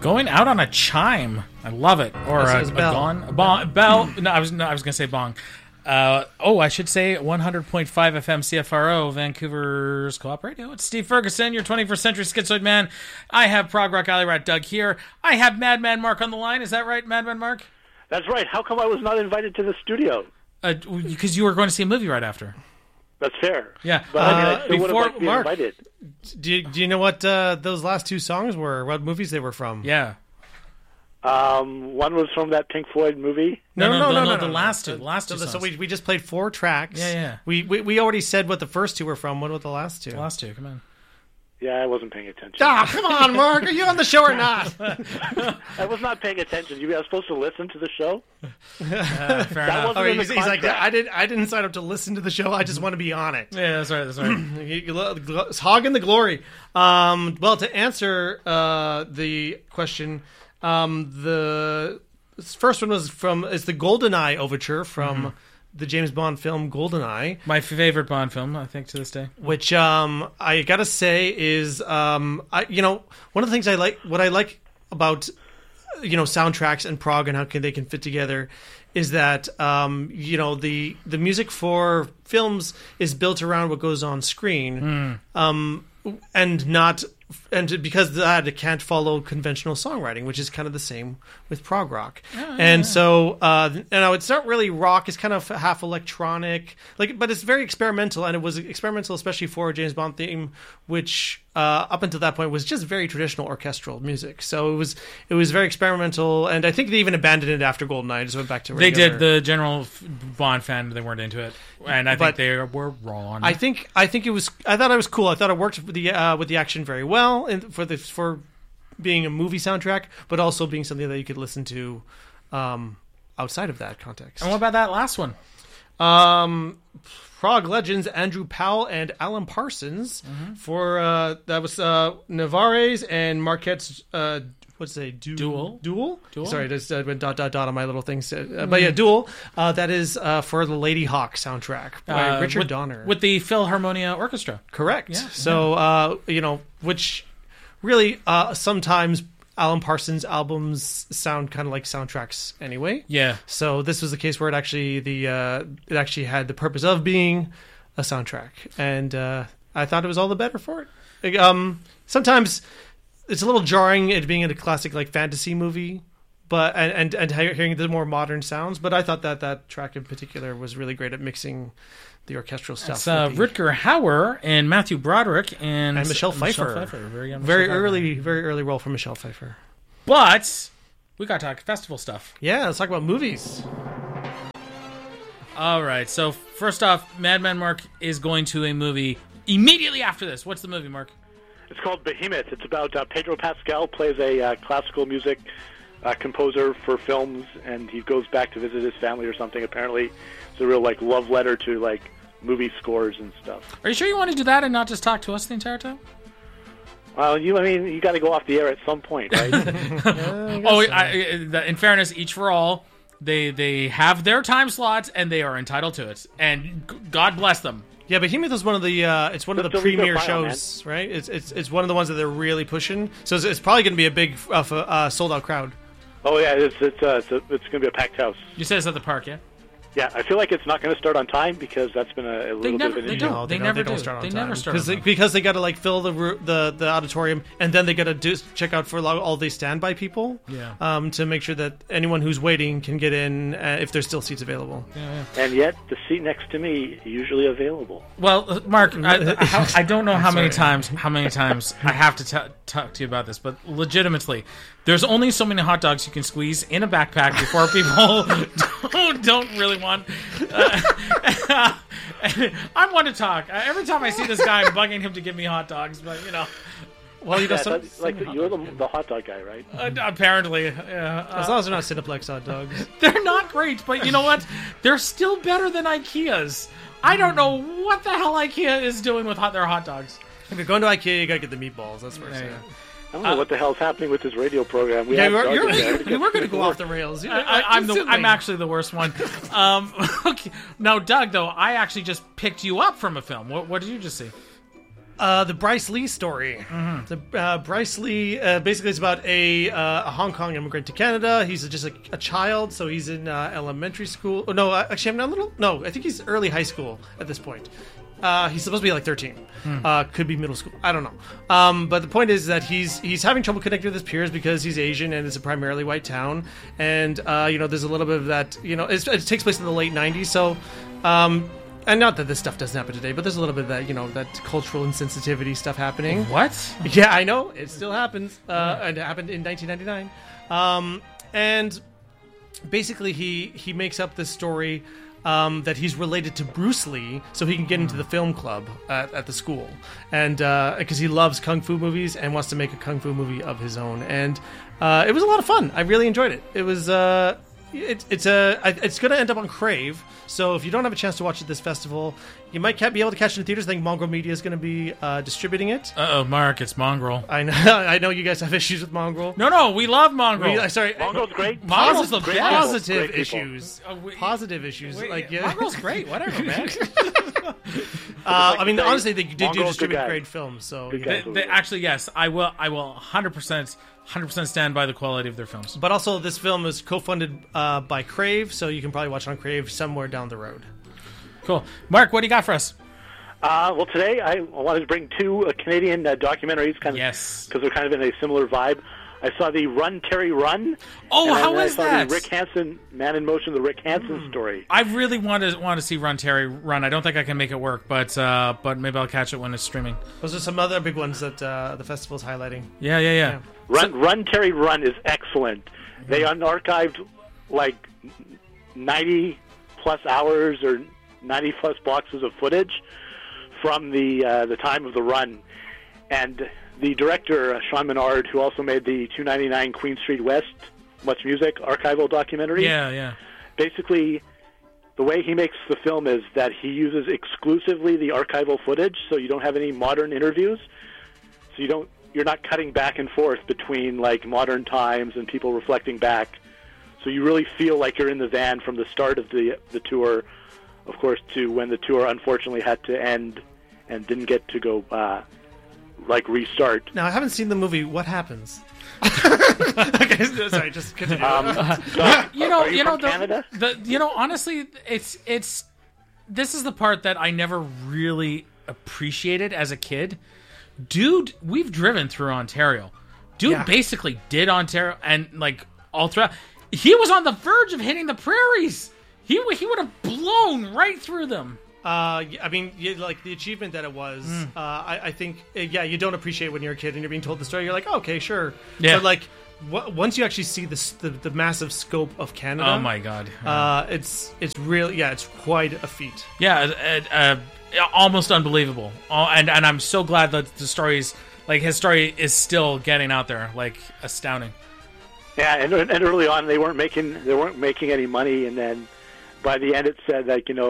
Going out on a chime. I love it. Or a gong. Bell. No, I was going to say bong. I should say 100.5 FM CFRO, Vancouver's Co-op Radio. It's Steve Ferguson, your 21st century schizoid man. I have Prog Rock Alley Rat Doug here. I have Madman Mark on the line. Is that right, Madman Mark? That's right. How come I was not invited to the studio? Because you were going to see a movie right after. That's fair. Yeah. But I still would have liked to be invited. Do you know what those last two songs were? What movies they were from? Yeah. One was from that Pink Floyd movie. No. The last two. So we just played 4 tracks. Yeah. We already said what the first 2 were from. What were the last 2? The last 2. Come on. Yeah, I wasn't paying attention. Come on, Mark. Are you on the show or not? I was not paying attention. You were supposed to listen to the show? Fair enough. He's like, I didn't sign up to listen to the show. I just want to be on it. Yeah, that's right. It's hogging the glory. Well, to answer the question, the first one is the GoldenEye overture from the James Bond film GoldenEye. My favorite Bond film, I think, to this day. Which I gotta say is one of the things I like about soundtracks and prog and how they can fit together is that the music for films is built around what goes on screen, and because of that, it can't follow conventional songwriting, which is kind of the same with prog rock. So it's not really rock; it's kind of half electronic, but it's very experimental, and it was experimental, especially for a James Bond theme, which up until that point was just very traditional orchestral music. So it was very experimental, and I think they even abandoned it after GoldenEye. Just went back to regular. They did. The general Bond fan, they weren't into it, and I think they were wrong. I think it was. I thought it was cool. I thought it worked with the action very well, and for being a movie soundtrack, but also being something that you could listen to outside of that context. And what about that last one? Prog legends Andrew Powell and Alan Parsons for that was Navarres and Marquette's Duel. Sorry, just went ... on my little thing. But yeah, Duel. That is for the Lady Hawk soundtrack by Richard Donner with the Philharmonia Orchestra. Correct. Yeah, so which really sometimes Alan Parsons albums sound kind of like soundtracks anyway. Yeah. So this was the case where it actually had the purpose of being a soundtrack, and I thought it was all the better for it. Sometimes it's a little jarring it being in a classic like fantasy movie, but and hearing the more modern sounds. But I thought that track in particular was really great at mixing the orchestral stuff. It's Rutger Hauer and Matthew Broderick and Michelle Pfeiffer. Very early role for Michelle Pfeiffer. But we got to talk festival stuff. Yeah, let's talk about movies. All right. So first off, Madman Mark is going to a movie immediately after this. What's the movie, Mark? It's called Behemoth. It's about Pedro Pascal plays a classical music composer for films, and he goes back to visit his family or something. Apparently, it's a real love letter to movie scores and stuff. Are you sure you want to do that and not just talk to us the entire time? Well, you got to go off the air at some point, right? In fairness, Each for All, they have their time slots and they are entitled to it, and God bless them. Yeah, Behemoth is one of the it's one of the premier shows, right? It's one of the ones that they're really pushing. So it's probably going to be a big sold out crowd. Oh yeah, it's going to be a packed house. You said it's at the park, yeah? Yeah, I feel like it's not going to start on time because that's been a little bit of an issue. They never start on time. Because they got to fill the auditorium, and then they got to check out for all the standby people. Yeah. To make sure that anyone who's waiting can get in if there's still seats available. Yeah. And yet the seat next to me usually available. Well, Mark, I don't know how many times I have to talk to you about this, but legitimately, there's only so many hot dogs you can squeeze in a backpack before people don't really want. I want to talk. Every time I see this guy, I'm bugging him to give me hot dogs, but Well, you're the hot dog guy, right? Apparently, as long as they're not Cineplex hot dogs. They're not great, but you know what? They're still better than IKEA's. I don't know what the hell IKEA is doing with their hot dogs. If you're going to IKEA, you gotta get the meatballs. That's what I'm saying. I don't know what the hell's happening with this radio program. We were going to go off the rails. I'm actually the worst one. Okay. Now, Doug, though, I actually just picked you up from a film. What did you just see? The Bryce Lee story. The Bryce Lee basically is about a Hong Kong immigrant to Canada. He's just a child, so he's in elementary school. Oh, no, actually, I'm not a little. No, I think he's early high school at this point. He's supposed to be like 13. Could be middle school. I don't know. But the point is that he's having trouble connecting with his peers because he's Asian and it's a primarily white town. And there's a little bit of that. It takes place in the late 90s, so. And not that this stuff doesn't happen today, but there's a little bit of that, that cultural insensitivity stuff happening. What? Yeah, I know. It still happens. And it happened in 1999. And basically he makes up this story that he's related to Bruce Lee so he can get into the film club at the school. And because he loves kung fu movies and wants to make a kung fu movie of his own. And it was a lot of fun. I really enjoyed it. It was... It's going to end up on Crave, so if you don't have a chance to watch it this festival, you might be able to catch it in theaters. I think Mongrel Media is going to be distributing it. Mark, it's Mongrel. I know you guys have issues with Mongrel. No, we love Mongrel. Mongrel's great. Mongrel's the best. Positive issues. Positive issues. Mongrel's great. Whatever, man. Honestly, they do distribute great films. So they actually, yes, I will 100% stand by the quality of their films. But also, this film is co-funded by Crave, so you can probably watch it on Crave somewhere down the road. Cool. Mark, what do you got for us? Well, today I wanted to bring two Canadian documentaries, because they're kind of in a similar vibe. I saw the Run, Terry, Run. Oh, how is that? I saw the Rick Hansen, Man in Motion, the Rick Hansen story. I really want to see Run, Terry, Run. I don't think I can make it work, but maybe I'll catch it when it's streaming. Those are some other big ones that the festival's highlighting. Yeah. Run, Terry, Run is excellent. They unarchived like 90-plus hours or 90-plus boxes of footage from the time of the run. And the director, Sean Menard, who also made the 299 Queen Street West Much Music archival documentary. Yeah. Basically, the way he makes the film is that he uses exclusively the archival footage, so you don't have any modern interviews. So you're not cutting back and forth between like modern times and people reflecting back. So you really feel like you're in the van from the start of the tour, of course, to when the tour unfortunately had to end and didn't get to go restart. Now, I haven't seen the movie. What happens? Okay, sorry, just continue. Canada? Honestly, it's this is the part that I never really appreciated as a kid. Dude, we've driven through Ontario. Basically did Ontario and all throughout. He was on the verge of hitting the prairies. He would have blown right through them. The achievement that it was, I think, you don't appreciate when you're a kid and you're being told the story. You're like, oh, okay, sure. Yeah. But once you actually see the massive scope of Canada, oh my god, it's really, it's quite a feat. Yeah, almost unbelievable. And I'm so glad that the story's his story is still getting out there, astounding. Yeah, and early on they weren't making any money, and then by the end it said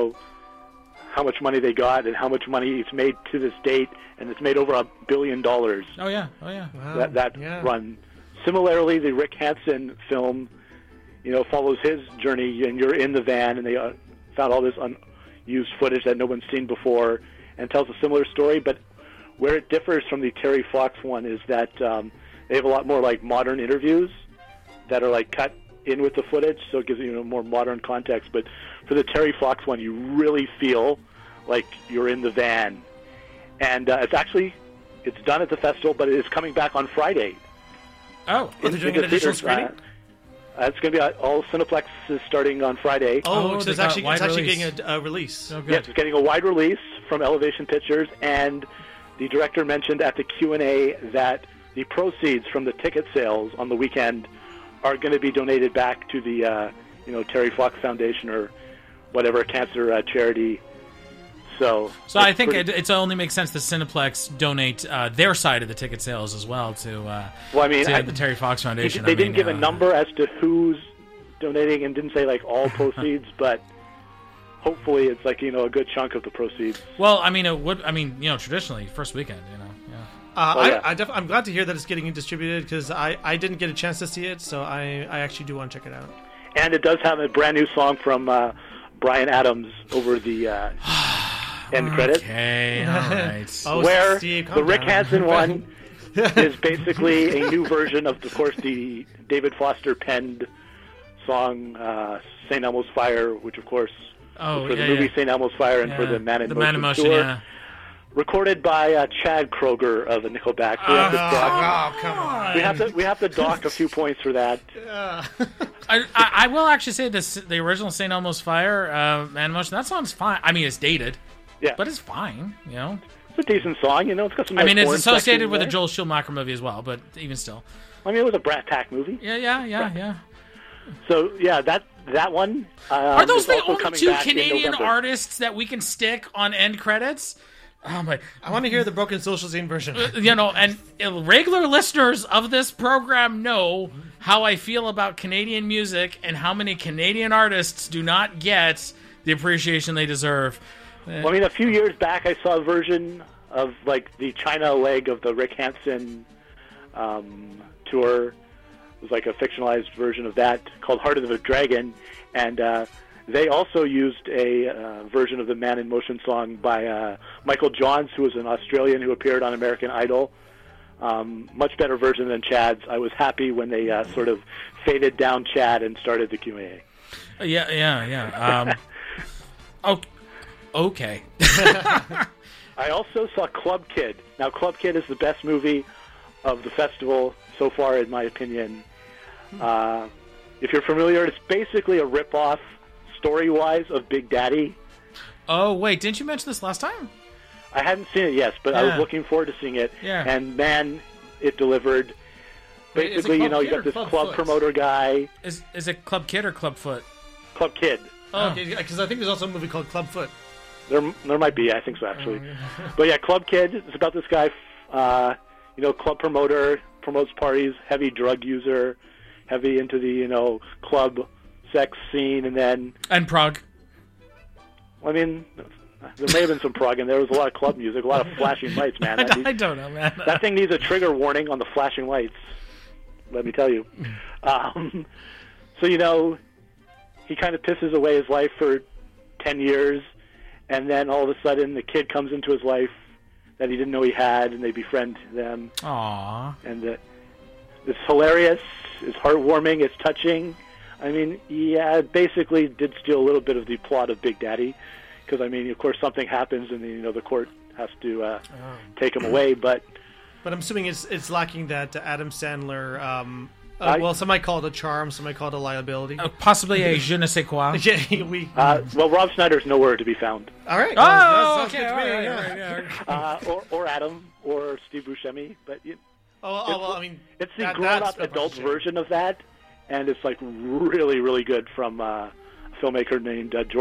how much money they got and how much money it's made to this date, and it's made over $1 billion. Oh yeah. Wow. That run. Similarly, the Rick Hansen film, follows his journey, and you're in the van, and they found all this unused footage that no one's seen before, and tells a similar story. But where it differs from the Terry Fox one is that they have a lot more modern interviews that are cut in with the footage, so it gives you more modern context. But for the Terry Fox one, you really feel like you're in the van. And it's done at the festival, but it is coming back on Friday. Oh, they're doing an additional screening? It's going to be all Cineplexes starting on Friday. Oh, so it's actually getting a release. Oh, good. Yes, it's getting a wide release from Elevation Pictures, and the director mentioned at the Q&A that the proceeds from the ticket sales on the weekend are going to be donated back to the Terry Fox Foundation or whatever cancer charity. So I think it only makes sense that Cineplex donate their side of the ticket sales as well to the Terry Fox Foundation. They didn't give a number as to who's donating and didn't say like all proceeds, but hopefully it's like, a good chunk of the proceeds. Well, I mean, it would. I mean, traditionally first weekend, I'm glad to hear that it's getting distributed because I didn't get a chance to see it, so I actually do want to check it out. And it does have a brand new song from Bryan Adams over the end credits. Okay, all right. Where Steve, the Rick down. Hansen one is basically a new version of course, the David Foster penned song St. Elmo's Fire, which, of course, was for the movie St. Elmo's Fire and for the Man in Motion tour. Yeah. Recorded by Chad Kroeger of Nickelback. Come on. We have to dock a few points for that. I will actually say this: the original St. Elmo's Fire, Man in Motion. That song's fine. I mean, it's dated, Yeah, but it's fine. it's a decent song. It's got some. I mean, nice it's horn associated section with a there. Joel Schumacher movie as well, but even still. I mean, it was a Brat Pack movie. Yeah. So yeah, that one. Are those is the also only coming two back in Canadian November. artists that we can stick on end credits? Oh my! I want to hear the Broken Social Scene version. And regular listeners of this program know how I feel about Canadian music and how many Canadian artists do not get the appreciation they deserve. Well, I mean, a few years back, I saw a version of like the China leg of the Rick Hansen tour. It was like a fictionalized version of that called Heart of the Dragon, and they also used a version of the Man in Motion song by Michael Johns, who was an Australian who appeared on American Idol. Much better version than Chad's. I was happy when they sort of faded down Chad and started the Q&A. Yeah. Okay. I also saw Club Kid. Now, Club Kid is the best movie of the festival so far, in my opinion. If you're familiar, it's basically a rip-off, story-wise, of Big Daddy. Oh, wait, didn't you mention this last time? I hadn't seen it, yes, but I was looking forward to seeing it. Yeah. And, man, it delivered. Basically, you got this club promoter guy. Is it Club Kid or Club Foot? Club Kid. Oh, okay, because I think there's also a movie called Clubfoot. There might be, I think so, actually. But yeah, Club Kid, it's about this guy, club promoter, promotes parties, heavy drug user, heavy into the, club sex scene, and then... And prog. I mean, there may have been some prog, and there was a lot of club music, a lot of flashing lights, man. I don't know, man. That thing needs a trigger warning on the flashing lights, let me tell you. So, he kind of pisses away his life for 10 years, and then all of a sudden the kid comes into his life that he didn't know he had, and they befriend them. Aww. And it's hilarious, it's heartwarming, it's touching. I mean, yeah, it basically did steal a little bit of the plot of Big Daddy, because, I mean, of course, something happens, and, the court has to take him away, but I'm assuming it's lacking that Adam Sandler... some might call it a charm, some might call it a liability. Possibly a je ne sais quoi. well, Rob Schneider's nowhere to be found. All right. Oh, okay. Or Adam, or Steve Buscemi, but I mean, it's the grown-up adult version of that, and it's like really, really good from a filmmaker named George